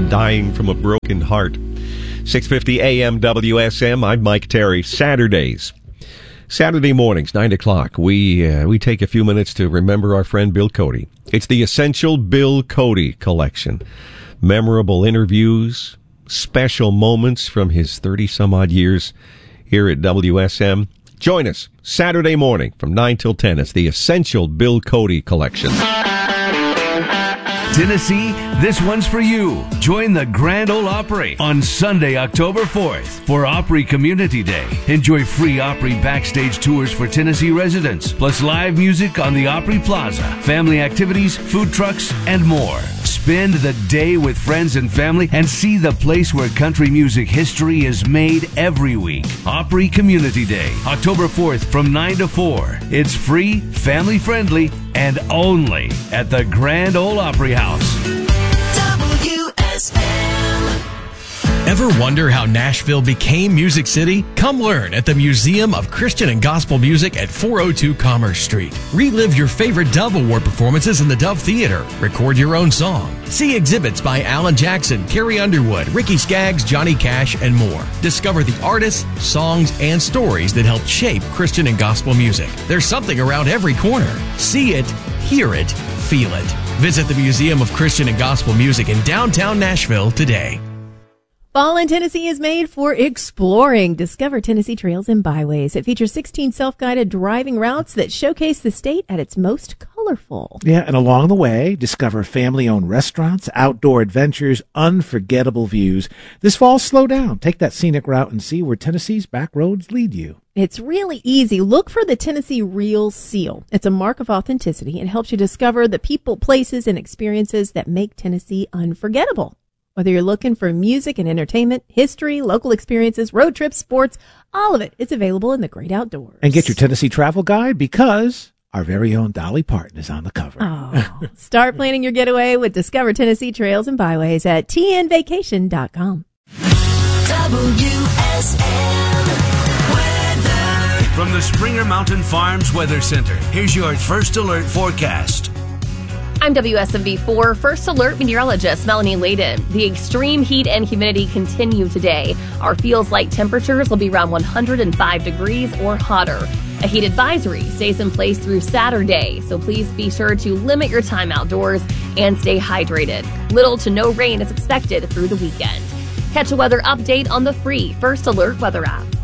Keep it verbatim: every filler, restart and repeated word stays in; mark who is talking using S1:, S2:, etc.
S1: dying from a broken heart. six fifty A M W S M, I'm Mike Terry. Saturdays. Saturday mornings, nine o'clock, we uh, we take a few minutes to remember our friend Bill Cody. It's the Essential Bill Cody collection. Memorable interviews, special moments from his thirty-some-odd years here at W S M. Join us Saturday morning from nine till ten. It's the Essential Bill Cody collection.
S2: Tennessee, this one's for you. Join the Grand Ole Opry on Sunday, October fourth for Opry Community Day. Enjoy free Opry backstage tours for Tennessee residents, plus live music on the Opry Plaza, family activities, food trucks, and more. Spend the day with friends and family and see the place where country music history is made every week. Opry Community Day, October fourth from nine to four. It's free, family-friendly, and only at the Grand Ole Opry House.
S3: W S M.
S4: Ever wonder how Nashville became Music City? Come learn at the Museum of Christian and Gospel Music at four oh two Commerce Street. Relive your favorite Dove Award performances in the Dove Theater. Record your own song. See exhibits by Alan Jackson, Carrie Underwood, Ricky Skaggs, Johnny Cash, and more. Discover the artists, songs, and stories that helped shape Christian and gospel music. There's something around every corner. See it, hear it, feel it. Visit the Museum of Christian and Gospel Music in downtown Nashville today.
S5: Fall in Tennessee is made for exploring. Discover Tennessee Trails and Byways. It features sixteen self-guided driving routes that showcase the state at its most colorful.
S6: Yeah, and along the way, discover family-owned restaurants, outdoor adventures, unforgettable views. This fall, slow down. Take that scenic route and see where Tennessee's back roads lead you.
S5: It's really easy. Look for the Tennessee Real Seal. It's a mark of authenticity. It helps you discover the people, places, and experiences that make Tennessee unforgettable. Whether you're looking for music and entertainment, history, local experiences, road trips, sports, all of it is available in the great outdoors.
S6: And get your Tennessee travel guide because our very own Dolly Parton is on the cover.
S5: Oh, start planning your getaway with Discover Tennessee Trails and Byways at T N vacation dot com.
S3: W S M weather.
S2: From the Springer Mountain Farms Weather Center, here's your First Alert forecast.
S7: I'm W S M V four First Alert meteorologist Melanie Layden. The extreme heat and humidity continue today. Our feels-like temperatures will be around one hundred five degrees or hotter. A heat advisory stays in place through Saturday, so please be sure to limit your time outdoors and stay hydrated. Little to no rain is expected through the weekend. Catch a weather update on the free First Alert weather app.